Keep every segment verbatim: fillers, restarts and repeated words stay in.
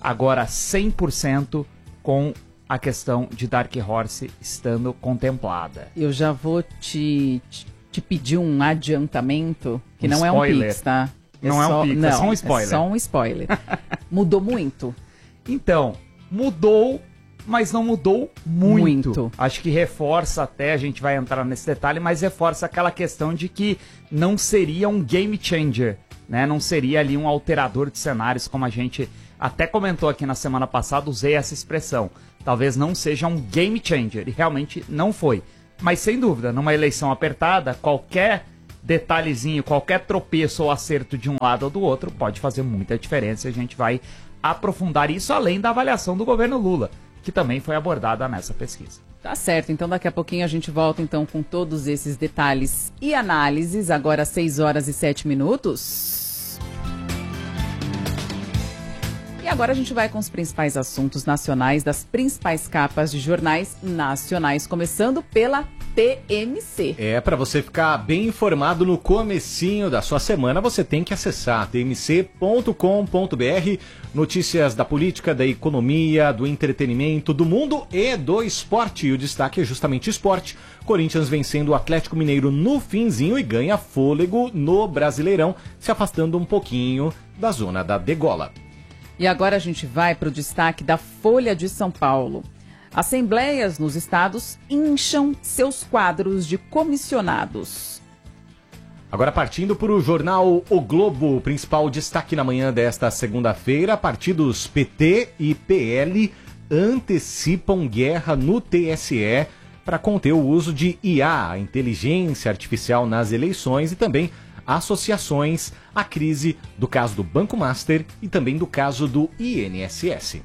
agora cem por cento com a questão de Dark Horse estando contemplada. Eu já vou te, te, te pedir um adiantamento, que Um não spoiler. é um Pix, tá? É Não é um só, Pix, não, é só um spoiler. É só um spoiler. Mudou muito. Então, mudou, mas não mudou muito. Muito. Acho que reforça até, a gente vai entrar nesse detalhe, mas reforça aquela questão de que não seria um game changer, né? Não seria ali um alterador de cenários, como a gente até comentou aqui na semana passada, usei essa expressão. Talvez não seja um game changer, e realmente não foi. Mas sem dúvida, numa eleição apertada, qualquer detalhezinho, qualquer tropeço ou acerto de um lado ou do outro pode fazer muita diferença. A gente vai aprofundar isso além da avaliação do governo Lula, que também foi abordada nessa pesquisa. Tá certo, então daqui a pouquinho a gente volta então com todos esses detalhes e análises, agora às seis horas e sete minutos. E agora a gente vai com os principais assuntos nacionais das principais capas de jornais nacionais, começando pela T M C. É, para você ficar bem informado no comecinho da sua semana, você tem que acessar t m c ponto com ponto b r, notícias da política, da economia, do entretenimento, do mundo e do esporte. E o destaque é justamente esporte. Corinthians vencendo o Atlético Mineiro no finzinho e ganha fôlego no Brasileirão, se afastando um pouquinho da zona da degola. E agora a gente vai para o destaque da Folha de São Paulo. Assembleias nos estados incham seus quadros de comissionados. Agora partindo para o jornal O Globo, principal destaque na manhã desta segunda-feira, partidos P T e P L antecipam guerra no T S E para conter o uso de I A, inteligência artificial, nas eleições e também associações à crise do caso do Banco Master e também do caso do I N S S.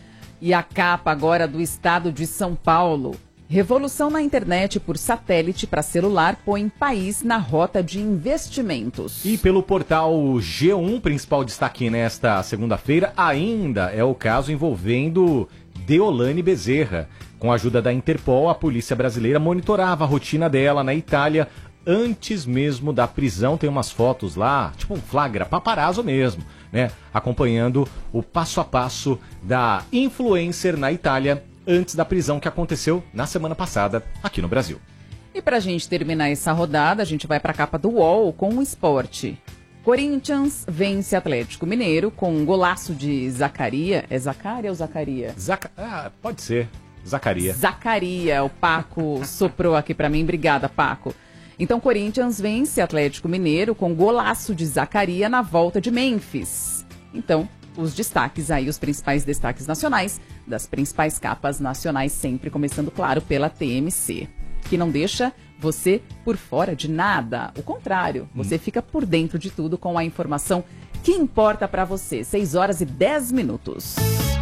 E a capa agora do estado de São Paulo. Revolução na internet por satélite para celular põe país na rota de investimentos. E pelo portal G um, principal destaque nesta segunda-feira, ainda é o caso envolvendo Deolane Bezerra. Com a ajuda da Interpol, a polícia brasileira monitorava a rotina dela na Itália antes mesmo da prisão. Tem umas fotos lá, tipo um flagra, paparazzo mesmo, né? Acompanhando o passo a passo da influencer na Itália antes da prisão que aconteceu na semana passada aqui no Brasil. E pra gente terminar essa rodada, a gente vai pra capa do U O L com o esporte. Corinthians vence Atlético Mineiro com um golaço de Zacaria. É Zacaria ou Zacaria? Zaca... Ah, pode ser. Zacaria. Zacaria, o Paco soprou aqui pra mim. Obrigada, Paco. Então, Corinthians vence Atlético Mineiro com golaço de Zacaria na volta de Memphis. Então, os destaques aí, os principais destaques nacionais, das principais capas nacionais, sempre começando, claro, pela T M C, que não deixa você por fora de nada. O contrário, você hum. fica por dentro de tudo com a informação que importa para você. seis horas e dez minutos.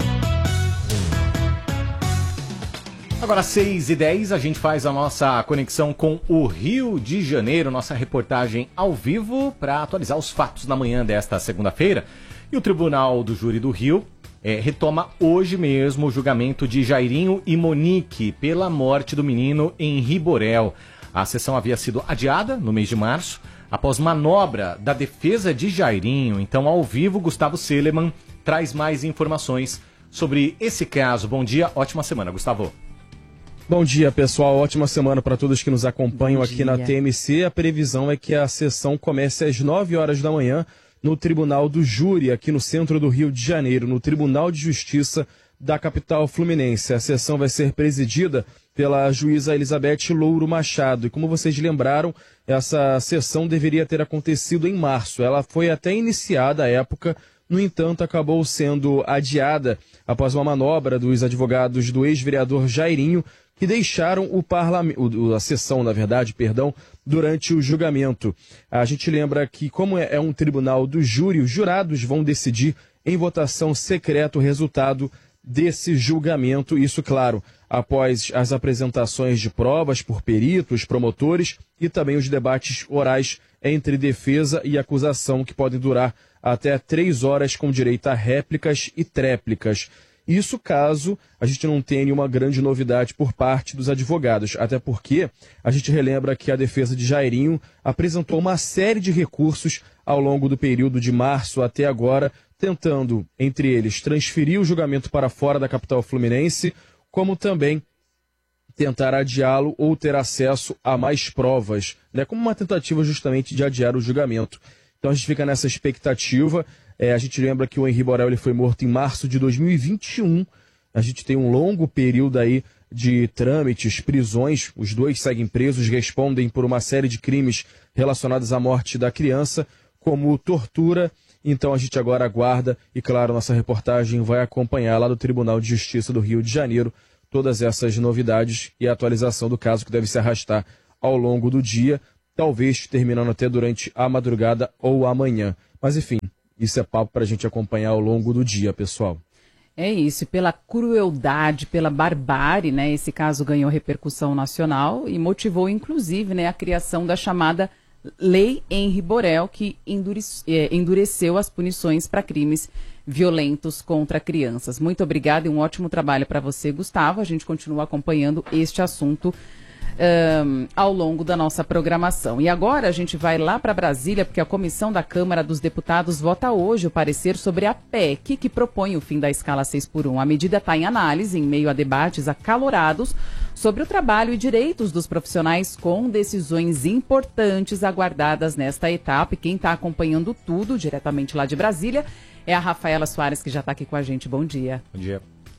Agora, seis e dez, a gente faz a nossa conexão com o Rio de Janeiro, nossa reportagem ao vivo para atualizar os fatos da manhã desta segunda-feira. E o Tribunal do Júri do Rio é, retoma hoje mesmo o julgamento de Jairinho e Monique pela morte do menino Henri Borel. A sessão havia sido adiada no mês de março, após manobra da defesa de Jairinho. Então, ao vivo, Gustavo Seleman traz mais informações sobre esse caso. Bom dia, ótima semana, Gustavo. Bom dia, pessoal. Ótima semana para todos que nos acompanham Bom aqui dia. na T M C. A previsão é que a sessão comece às nove horas da manhã no Tribunal do Júri, aqui no centro do Rio de Janeiro, no Tribunal de Justiça da capital fluminense. A sessão vai ser presidida pela juíza Elizabeth Louro Machado. E como vocês lembraram, essa sessão deveria ter acontecido em março. Ela foi até iniciada à época, no entanto, acabou sendo adiada após uma manobra dos advogados do ex-vereador Jairinho, que deixaram o parlamento, a sessão, na verdade, perdão, durante o julgamento. A gente lembra que, como é um tribunal do júri, os jurados vão decidir em votação secreta o resultado desse julgamento. Isso, claro, após as apresentações de provas por peritos, promotores e também os debates orais entre defesa e acusação, que podem durar até três horas, com direito a réplicas e tréplicas. Isso caso a gente não tenha nenhuma grande novidade por parte dos advogados, até porque a gente relembra que a defesa de Jairinho apresentou uma série de recursos ao longo do período de março até agora, tentando, entre eles, transferir o julgamento para fora da capital fluminense, como também tentar adiá-lo ou ter acesso a mais provas, né, como uma tentativa justamente de adiar o julgamento. Então a gente fica nessa expectativa. É, a gente lembra que o Henri Borel ele foi morto em março de dois mil e vinte e um. A gente tem um longo período aí de trâmites, prisões. Os dois seguem presos, respondem por uma série de crimes relacionados à morte da criança, como tortura. Então a gente agora aguarda e, claro, nossa reportagem vai acompanhar lá do Tribunal de Justiça do Rio de Janeiro todas essas novidades e a atualização do caso, que deve se arrastar ao longo do dia, talvez terminando até durante a madrugada ou amanhã. Mas enfim, isso é papo para a gente acompanhar ao longo do dia, pessoal. É isso, pela crueldade, pela barbárie, né? Esse caso ganhou repercussão nacional e motivou, inclusive, né, a criação da chamada Lei Henri Borel, que endurece, é, endureceu as punições para crimes violentos contra crianças. Muito obrigada e um ótimo trabalho para você, Gustavo. A gente continua acompanhando este assunto Um, ao longo da nossa programação. E agora a gente vai lá para Brasília, porque a Comissão da Câmara dos Deputados vota hoje o parecer sobre a P E C, que propõe o fim da escala seis por um. A medida está em análise, em meio a debates acalorados sobre o trabalho e direitos dos profissionais, com decisões importantes aguardadas nesta etapa. E quem está acompanhando tudo diretamente lá de Brasília é a Rafaela Soares, que já está aqui com a gente. Bom dia. Bom dia.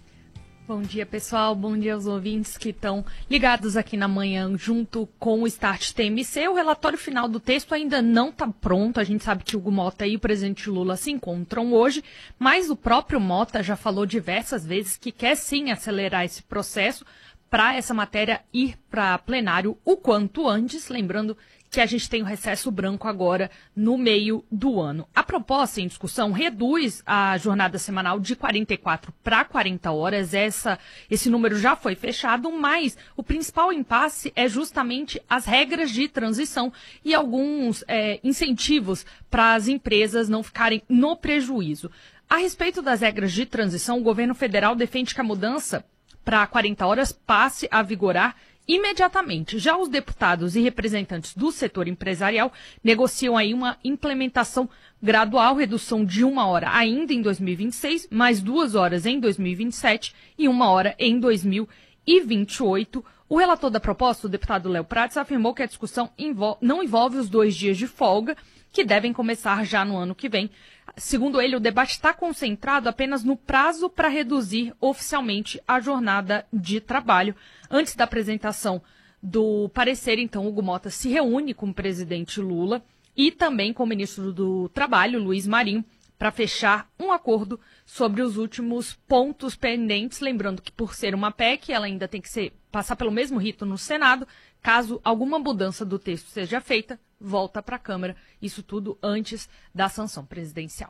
Bom dia, pessoal. Bom dia aos ouvintes que estão ligados aqui na manhã junto com o Start T M C. O relatório final do texto ainda não está pronto. A gente sabe que o Hugo Mota e o presidente Lula se encontram hoje, mas o próprio Mota já falou diversas vezes que quer sim acelerar esse processo para essa matéria ir para plenário o quanto antes, lembrando que a gente tem o recesso branco agora no meio do ano. A proposta em discussão reduz a jornada semanal de quarenta e quatro para quarenta horas. Essa, esse número já foi fechado, mas o principal impasse é justamente as regras de transição e alguns é, incentivos para as empresas não ficarem no prejuízo. A respeito das regras de transição, o governo federal defende que a mudança para quarenta horas passe a vigorar imediatamente. Já os deputados e representantes do setor empresarial negociam aí uma implementação gradual, redução de uma hora ainda em dois mil e vinte e seis, mais duas horas em dois mil e vinte e sete e uma hora em dois mil e vinte e oito. O relator da proposta, o deputado Léo Prates, afirmou que a discussão envol- não envolve os dois dias de folga, que devem começar já no ano que vem. Segundo ele, o debate está concentrado apenas no prazo para reduzir oficialmente a jornada de trabalho. Antes da apresentação do parecer, então, Hugo Mota se reúne com o presidente Lula e também com o ministro do Trabalho, Luiz Marinho, para fechar um acordo sobre os últimos pontos pendentes. Lembrando que, por ser uma P E C, ela ainda tem que ser, passar pelo mesmo rito no Senado. Caso alguma mudança do texto seja feita, volta para a Câmara. Isso tudo antes da sanção presidencial.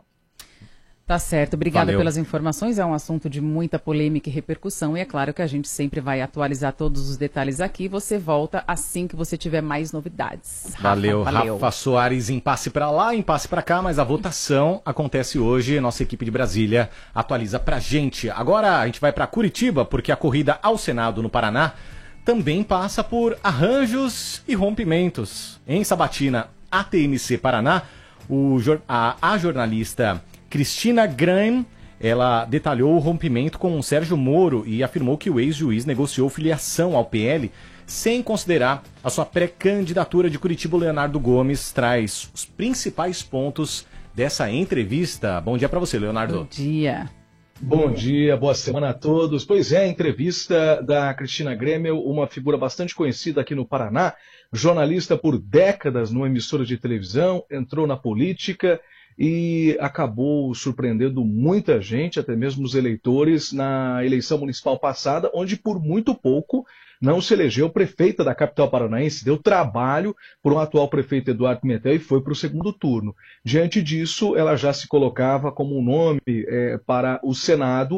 Tá certo, obrigada Valeu. pelas informações. É um assunto de muita polêmica e repercussão, e é claro que a gente sempre vai atualizar todos os detalhes aqui. Você volta assim que você tiver mais novidades. Valeu, Rafa, valeu. Rafa Soares, impasse pra lá, impasse pra cá, mas a votação acontece hoje. Nossa equipe de Brasília atualiza pra gente. Agora a gente vai pra Curitiba, porque a corrida ao Senado no Paraná também passa por arranjos e rompimentos. Em Sabatina, A T M C Paraná, o, a, a jornalista Cristina Graham, ela detalhou o rompimento com o Sérgio Moro e afirmou que o ex-juiz negociou filiação ao P L sem considerar a sua pré-candidatura de Curitiba. Leonardo Gomes traz os principais pontos dessa entrevista. Bom dia para você, Leonardo. Bom dia. Bom dia, boa semana a todos. Pois é, a entrevista da Cristina Gremel, uma figura bastante conhecida aqui no Paraná, jornalista por décadas numa emissora de televisão, entrou na política e acabou surpreendendo muita gente, até mesmo os eleitores, na eleição municipal passada, onde por muito pouco não se elegeu prefeita da capital paranaense, deu trabalho por um atual prefeito, Eduardo Pimentel, e foi para o segundo turno. Diante disso, ela já se colocava como um nome é, para o Senado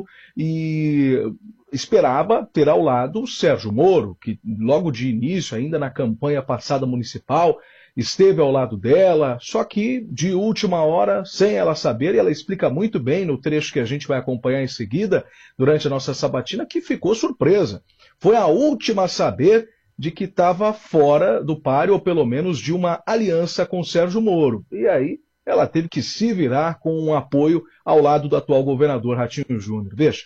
e esperava ter ao lado o Sérgio Moro, que logo de início, ainda na campanha passada municipal, esteve ao lado dela, só que de última hora, sem ela saber, e ela explica muito bem no trecho que a gente vai acompanhar em seguida, durante a nossa sabatina, que ficou surpresa. Foi a última a saber de que estava fora do páreo, ou pelo menos de uma aliança com Sérgio Moro. E aí ela teve que se virar com um apoio ao lado do atual governador Ratinho Júnior. Veja.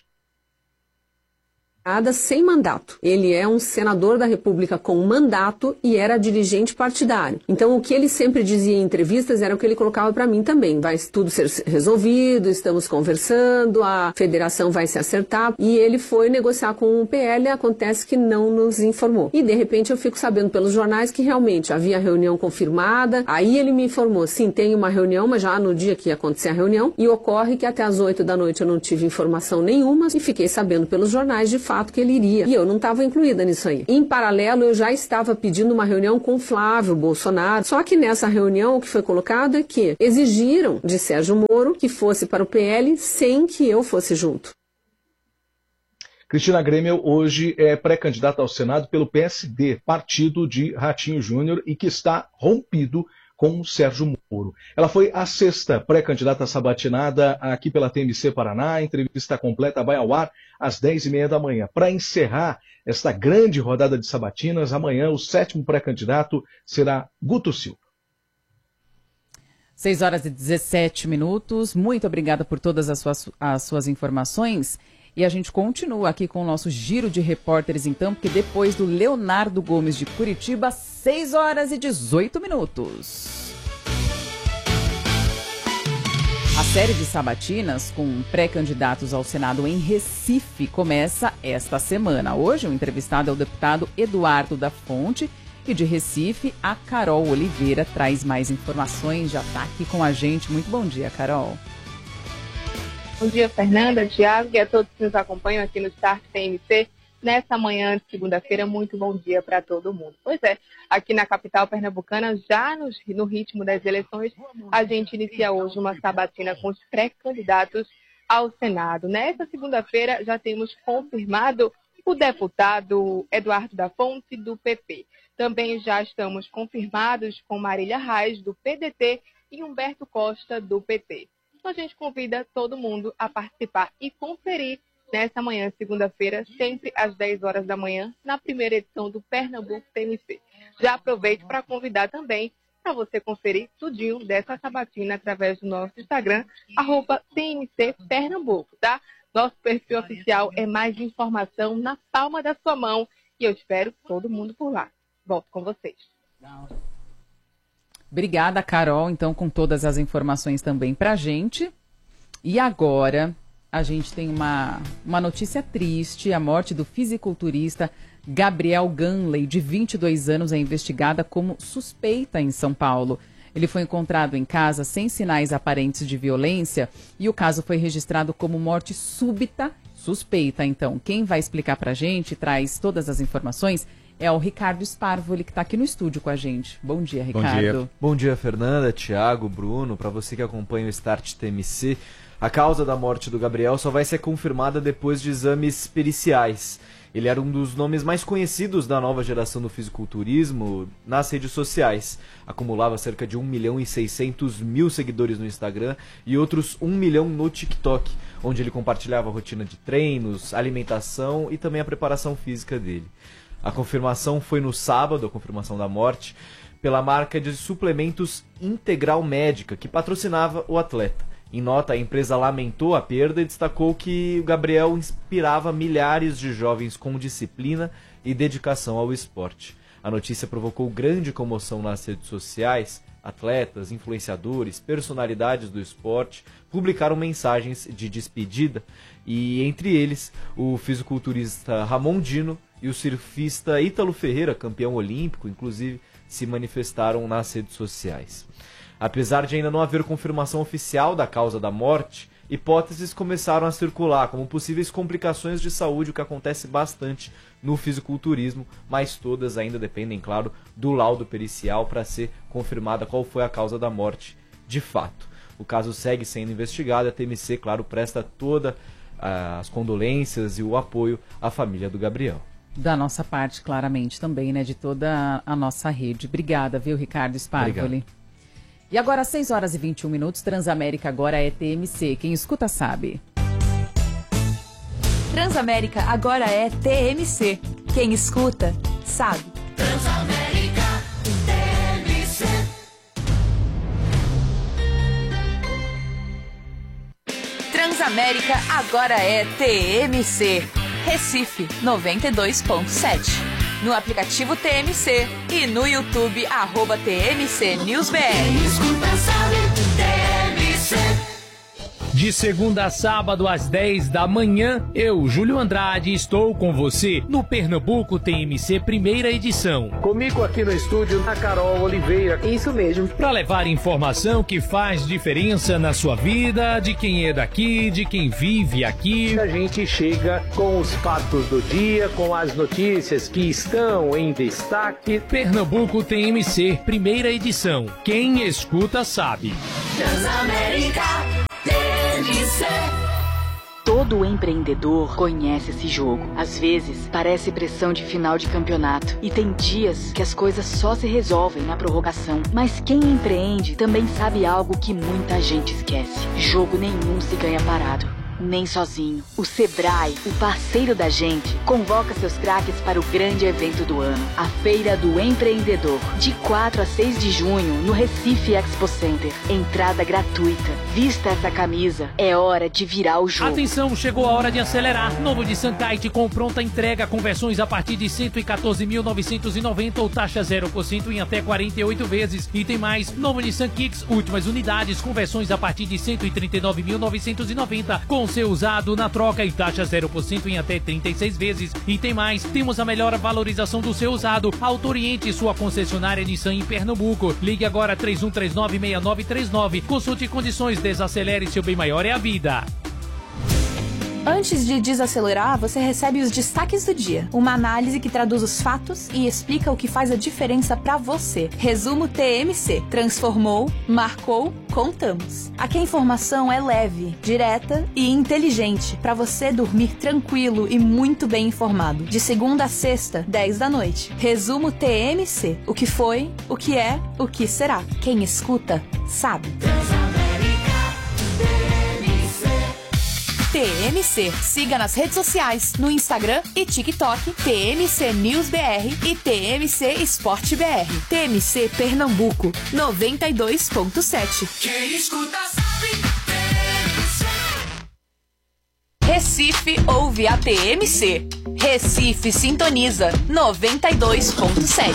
Sem mandato. Ele é um senador da República com mandato e era dirigente partidário. Então, o que ele sempre dizia em entrevistas era o que ele colocava para mim também. Vai tudo ser resolvido, estamos conversando, a federação vai se acertar. E ele foi negociar com o P L, acontece que não nos informou. E, de repente, eu fico sabendo pelos jornais que realmente havia reunião confirmada. Aí ele me informou, sim, tem uma reunião, mas já no dia que ia acontecer a reunião. E ocorre que até às oito da noite eu não tive informação nenhuma e fiquei sabendo pelos jornais de fato que ele iria. E eu não estava incluída nisso aí. Em paralelo, eu já estava pedindo uma reunião com Flávio Bolsonaro. Só que nessa reunião o que foi colocado é que exigiram de Sérgio Moro que fosse para o P L sem que eu fosse junto. Cristina Grêmio hoje é pré-candidata ao Senado pelo P S D, partido de Ratinho Júnior, e que está rompido com Sérgio Moro. Ela foi a sexta pré-candidata sabatinada aqui pela T M C Paraná. A entrevista completa vai ao ar às dez e meia da manhã. Para encerrar esta grande rodada de sabatinas, amanhã o sétimo pré-candidato será Guto Silva. seis horas e dezessete minutos. Muito obrigada por todas as suas, as suas informações. E a gente continua aqui com o nosso giro de repórteres, então, porque depois do Leonardo Gomes de Curitiba, seis horas e dezoito minutos. A série de sabatinas com pré-candidatos ao Senado em Recife começa esta semana. Hoje, o entrevistado é o deputado Eduardo da Fonte, e de Recife, a Carol Oliveira traz mais informações, já está aqui com a gente. Muito bom dia, Carol. Bom dia, Fernanda, Thiago e a todos que nos acompanham aqui no Start T M C. Nessa manhã de segunda-feira, muito bom dia para todo mundo. Pois é, aqui na capital pernambucana, já no, no ritmo das eleições, a gente inicia hoje uma sabatina com os pré-candidatos ao Senado. Nessa segunda-feira, já temos confirmado o deputado Eduardo da Fonte, do P P. Também já estamos confirmados com Marília Reis, do P D T, e Humberto Costa, do P T. Então, a gente convida todo mundo a participar e conferir nessa manhã, segunda-feira, sempre às dez horas da manhã, na primeira edição do Pernambuco T M C. Já aproveito para convidar também para você conferir tudinho dessa sabatina através do nosso Instagram, arroba T M C Pernambuco, tá? Nosso perfil oficial é mais informação na palma da sua mão e eu espero todo mundo por lá. Volto com vocês. Obrigada, Carol, então, com todas as informações também pra gente. E agora, a gente tem uma, uma notícia triste. A morte do fisiculturista Gabriel Ganley, de vinte e dois anos, é investigada como suspeita em São Paulo. Ele foi encontrado em casa sem sinais aparentes de violência e o caso foi registrado como morte súbita, suspeita. Então, quem vai explicar pra gente, traz todas as informações, é o Ricardo Sparvoli, que está aqui no estúdio com a gente. Bom dia, Ricardo. Bom dia, Bom dia Fernanda, Thiago, Bruno, para você que acompanha o Start T M C. A causa da morte do Gabriel só vai ser confirmada depois de exames periciais. Ele era um dos nomes mais conhecidos da nova geração do fisiculturismo nas redes sociais. Acumulava cerca de um milhão e seiscentos mil seguidores no Instagram e outros um milhão no TikTok, onde ele compartilhava a rotina de treinos, alimentação e também a preparação física dele. A confirmação foi no sábado, a confirmação da morte, pela marca de suplementos Integral Médica, que patrocinava o atleta. Em nota, a empresa lamentou a perda e destacou que o Gabriel inspirava milhares de jovens com disciplina e dedicação ao esporte. A notícia provocou grande comoção nas redes sociais. Atletas, influenciadores, personalidades do esporte publicaram mensagens de despedida e, entre eles, o fisiculturista Ramon Dino e o surfista Ítalo Ferreira, campeão olímpico, inclusive, se manifestaram nas redes sociais. Apesar de ainda não haver confirmação oficial da causa da morte, hipóteses começaram a circular como possíveis complicações de saúde, o que acontece bastante no fisiculturismo, mas todas ainda dependem, claro, do laudo pericial para ser confirmada qual foi a causa da morte de fato. O caso segue sendo investigado e a T M C, claro, presta todas as condolências e o apoio à família do Gabriel. Da nossa parte, claramente, também, né? De toda a nossa rede. Obrigada, viu, Ricardo Sparvoli? E agora, às seis horas e vinte e um minutos, Transamérica agora é T M C. Quem escuta sabe. Transamérica agora é T M C. Quem escuta, sabe. Transamérica, T M C. Transamérica agora é T M C. Recife noventa e dois ponto sete. No aplicativo T M C e no YouTube, arroba T M C News B R. Escuta, sabe, T M C. De segunda a sábado às dez da manhã, eu, Júlio Andrade, estou com você no Pernambuco T M C primeira edição. Comigo aqui no estúdio, a Carol Oliveira. Isso mesmo. Para levar informação que faz diferença na sua vida, de quem é daqui, de quem vive aqui. A gente chega com os fatos do dia, com as notícias que estão em destaque. Pernambuco T M C primeira edição. Quem escuta sabe. Transamérica. Todo empreendedor conhece esse jogo. Às vezes, parece pressão de final de campeonato. E tem dias que as coisas só se resolvem na prorrogação. Mas quem empreende também sabe algo que muita gente esquece. Jogo nenhum se ganha parado, nem sozinho. O Sebrae, o parceiro da gente, convoca seus craques para o grande evento do ano, a Feira do Empreendedor, de quatro a seis de junho, no Recife Expo Center. Entrada gratuita. Vista essa camisa, é hora de virar o jogo. Atenção, chegou a hora de acelerar. Novo Nissan Kite com pronta entrega, com versões a partir de cento e quatorze mil novecentos e noventa ou taxa zero por cento em até quarenta e oito vezes. E tem mais, novo Nissan Kicks, últimas unidades, com versões a partir de cento e trinta e nove mil novecentos e noventa, com seu usado na troca e taxa zero por cento em até trinta e seis vezes. E tem mais, temos a melhor valorização do seu usado. Autoriente sua concessionária Nissan em Pernambuco. Ligue agora três um três nove, seis nove três nove. Consulte condições, desacelere, seu bem maior é a vida. Antes de desacelerar, você recebe os destaques do dia. Uma análise que traduz os fatos e explica o que faz a diferença pra você. Resumo T M C. Transformou, marcou, contamos. Aqui a informação é leve, direta e inteligente, pra você dormir tranquilo e muito bem informado. De segunda a sexta, dez da noite. Resumo T M C. O que foi, o que é, o que será. Quem escuta, sabe. T M C. Siga nas redes sociais, no Instagram e TikTok, T M C News B R e T M C Esporte B R. T M C Pernambuco, noventa e dois ponto sete. Quem escuta sabe. Recife ouve a T M C. Recife sintoniza noventa e dois ponto sete.